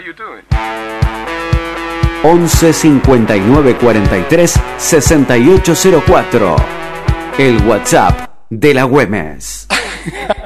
you doing? 11 59 43 6804. El WhatsApp de la Güemes.